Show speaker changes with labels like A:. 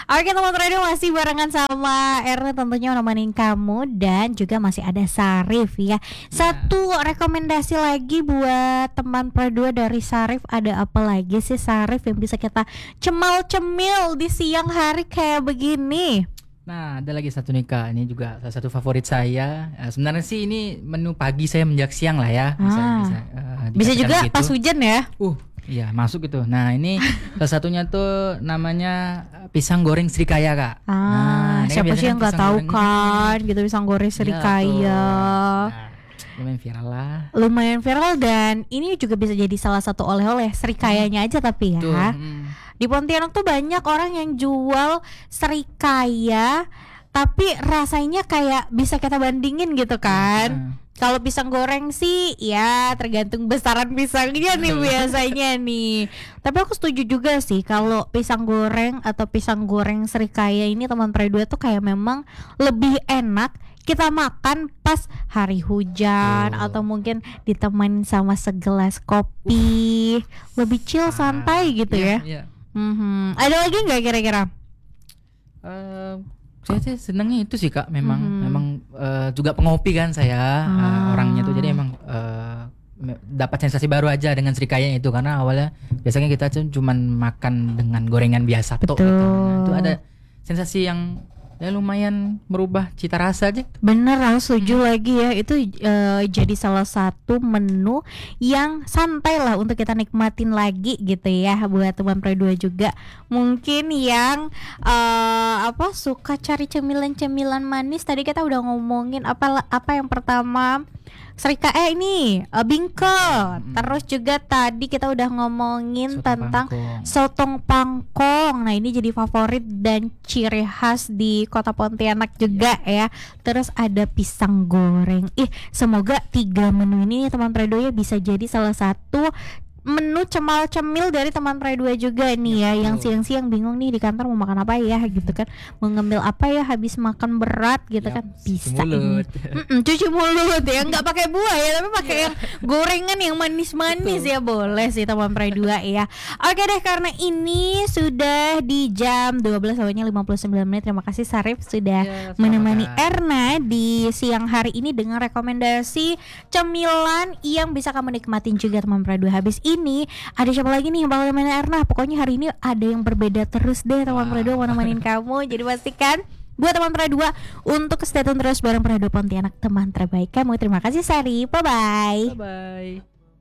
A: Oke teman radio masih barengan sama Erna tentunya nemenin kamu. Dan juga masih ada Sarif ya. Satu rekomendasi lagi buat teman Pro2 dari Sarif. Ada apa lagi sih Sarif yang bisa kita cemal-cemil di siang hari kayak begini?
B: Nah, ada lagi satu nih Kak, ini juga salah satu favorit saya. Sebenarnya sih ini menu pagi saya menjak siang lah ya.
A: Bisa juga pas hujan ya.
B: Iya masuk gitu. Nah ini salah satunya tuh namanya pisang goreng Srikaya Kak.
A: Siapa sih yang nggak tahu kan gitu pisang goreng Srikaya. Lumayan viral dan ini juga bisa jadi salah satu oleh-oleh Srikayanya aja tapi ya. Di Pontianak tuh banyak orang yang jual Srikaya tapi rasanya kayak bisa kita bandingin gitu kan. Kalau pisang goreng sih ya tergantung besaran pisangnya nih biasanya nih. Tapi aku setuju juga sih kalau pisang goreng atau pisang goreng Srikaya ini teman Pro2 tuh kayak memang lebih enak kita makan pas hari hujan atau mungkin ditemenin sama segelas kopi. Lebih chill santai gitu ya. Ada lagi nggak kira-kira?
B: Saya sih senangnya itu sih Kak, memang juga pengopi kan saya orangnya tuh, jadi emang dapat sensasi baru aja dengan Srikaya itu karena awalnya biasanya kita cuman makan dengan gorengan biasa tuh. Nah, itu ada sensasi yang ya lumayan merubah cita rasa aja.
A: Bener, aku setuju lagi ya. Itu jadi salah satu menu yang santai lah untuk kita nikmatin lagi gitu ya. Buat teman Pro2 juga mungkin yang suka cari cemilan-cemilan manis. Tadi kita udah ngomongin apa yang pertama Srikaya ini bingkel. Terus juga tadi kita udah ngomongin tentang sotong pangkong. Nah ini jadi favorit dan ciri khas di Kota Pontianak juga ya. Terus ada pisang goreng. Semoga 3 menu ini teman Pro2 bisa jadi salah satu menu cemal-cemil dari teman Pro2 juga nih ya, yang siang-siang bingung nih di kantor mau makan apa ya gitu kan, mau ngambil apa ya habis makan berat gitu kan, bisa cuci mulut ya, nggak pakai buah ya tapi pakai yang gorengan yang manis-manis ya, boleh sih teman Pro2 ya. Oke deh, karena ini sudah di jam 12 awalnya 59 menit. Terima kasih Sarif sudah menemani Erna di siang hari ini dengan rekomendasi cemilan yang bisa kamu nikmatin juga teman Pro2. Habis ini ada siapa lagi nih yang bakal nemenin Erna? Pokoknya hari ini ada yang berbeda terus deh teman Pro2 mau nemenin kamu. Jadi pastikan buat teman Pro2 untuk stay tune terus bareng Pro2 Pontianak, teman terbaik kamu. Terima kasih Sari, bye bye.